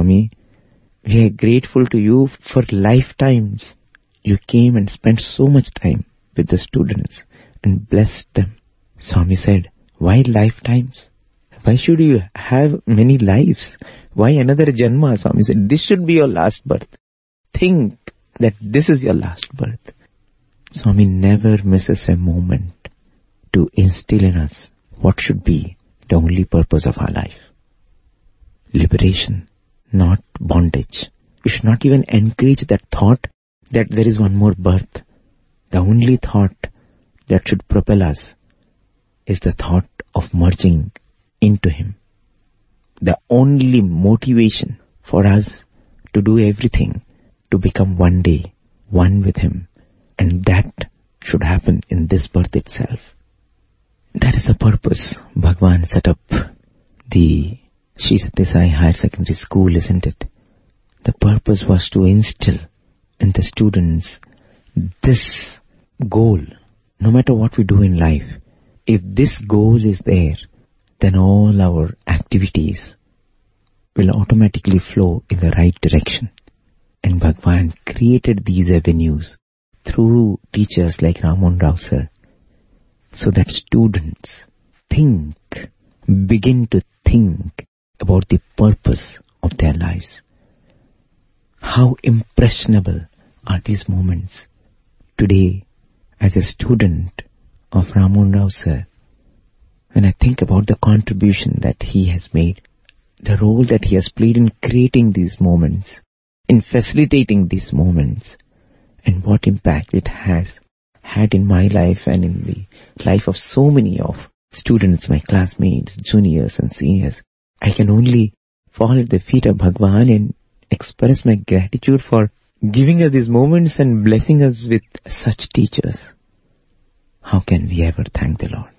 Swami, we are grateful to you for lifetimes. You came and spent so much time with the students and blessed them. Swami said, why lifetimes? Why should you have many lives? Why another Janma? Swami said, this should be your last birth. Think that this is your last birth. Swami never misses a moment to instill in us what should be the only purpose of our life. Liberation, not bondage. We should not even encourage that thought that there is one more birth. The only thought that should propel us is the thought of merging into Him. The only motivation for us to do everything, to become one day one with Him. And that should happen in this birth itself. That is the purpose Bhagwan set up the Sri Sathya Sai Higher Secondary School, isn't it? The purpose was to instill in the students this goal. No matter what we do in life, if this goal is there, then all our activities will automatically flow in the right direction. And Bhagwan created these avenues through teachers like Ramohn Rao sir, so that students begin to think about the purpose of their lives. How impressionable are these moments? Today, as a student of Ramohn Rao sir, when I think about the contribution that he has made, the role that he has played in creating these moments, in facilitating these moments, and what impact it has had in my life and in the life of so many of students, my classmates, juniors and seniors. I can only fall at the feet of Bhagwan and express my gratitude for giving us these moments and blessing us with such teachers. How can we ever thank the Lord?